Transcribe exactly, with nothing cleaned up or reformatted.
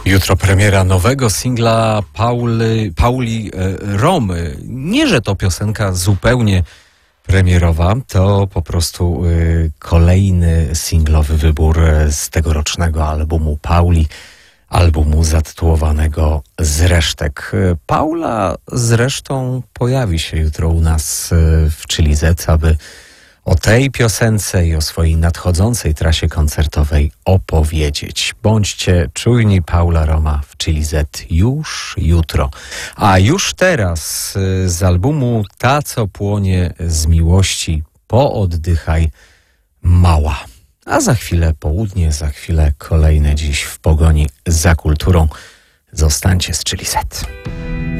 Jutro premiera nowego singla Pauli, Pauli Romy. Nie, że to piosenka zupełnie premierowa, to po prostu y, kolejny singlowy wybór z tegorocznego albumu Pauli, albumu zatytułowanego Z resztek. Paula zresztą pojawi się jutro u nas y, w Chili Z, aby o tej piosence i o swojej nadchodzącej trasie koncertowej opowiedzieć. Bądźcie czujni, Paula Roma w Chili Z już jutro. A już teraz z albumu Ta, co płonie z miłości, pooddychaj mała. A za chwilę południe, za chwilę kolejne dziś w pogoni za kulturą. Zostańcie z Chili Z.